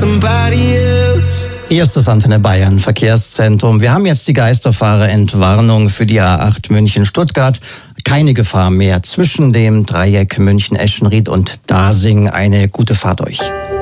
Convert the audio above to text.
somebody else. Hier ist das Antenne Bayern Verkehrszentrum. Wir haben jetzt die Geisterfahrerentwarnung für die A8 München-Stuttgart. Keine Gefahr mehr zwischen dem Dreieck München-Eschenried und Dasing. Eine gute Fahrt euch.